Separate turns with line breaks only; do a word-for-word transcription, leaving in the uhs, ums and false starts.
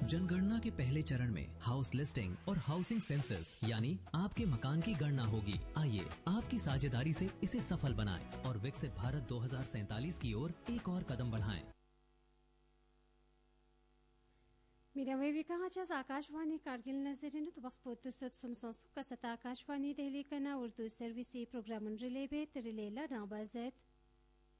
जनगणना के पहले चरण में हाउस लिस्टिंग और हाउसिंग सेंसस यानी आपके मकान की गणना होगी। आइए आपकी साझेदारी से इसे सफल बनाएं और विकसित भारत दो हज़ार सैंतालीस की ओर एक और कदम बढ़ाएं।
Mira Vikachas Akashvani Kargil Nazarin to Vaspotus Sumsons Kasata Akashvani Daily Kana Urdu Service Program Relebe Trilela Nabazet